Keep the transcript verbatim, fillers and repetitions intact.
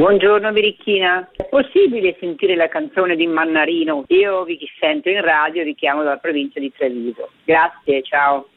Buongiorno Birichina, è possibile sentire la canzone di Mannarino? Io vi sento in radio, vi chiamo dalla provincia di Treviso. Grazie, ciao.